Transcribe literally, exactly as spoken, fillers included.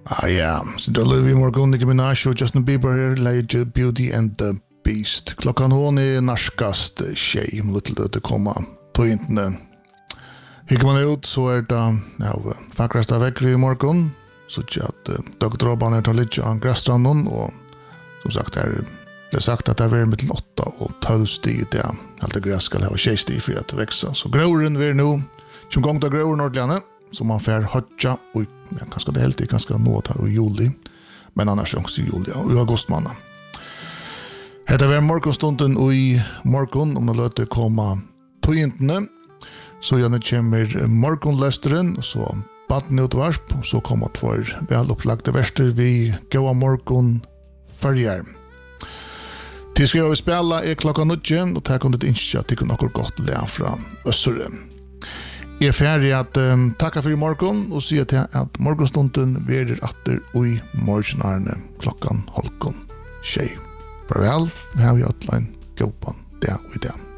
Ah ja, så det är vi morgon Nicki Minaj och Justin Bieber här, lägger Beauty and the Beast. Klockan hon är narskast tjej, lite det komma på internet. Hickar man ut så är det ja, vackraste veckor i morgon, så att dagdråban är till lite av grässtranden och som sagt är det sagt att det är mellan åtta och tolv stig det är allt det gräs ska ha tjej stig för att växa. Så gråren vi är nu, som gång till gråren ordentligt. Så man får hötja och ja, kanske det helt är ganska nåt här i juli. Men annars också i juli och i augustmånad. Hetta var morgonstunden i morgon om det låter komma tøyintene. Så gärna kommer morgonlästeren så badnutvarsp så kommer två väl upplagda verster vi goa morgon förjar. Till ska jag spela är klockan nio och tar kunde det inte att det kunde något gott lä från Össeren. Jag är färdig att um, tacka för i morgon och säga till att morgonstunden verer atter och i morgonarne klockan halvkon tjej. Farväl, här har vi outline. Gå på det och det.